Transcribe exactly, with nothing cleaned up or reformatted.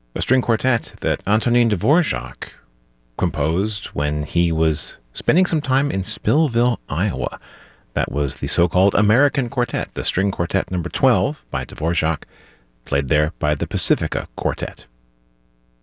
a string quartet that Antonin Dvorak composed when he was spending some time in Spillville, Iowa. That was the so-called American Quartet, the string quartet number twelve by Dvorak, played there by the Pacifica Quartet.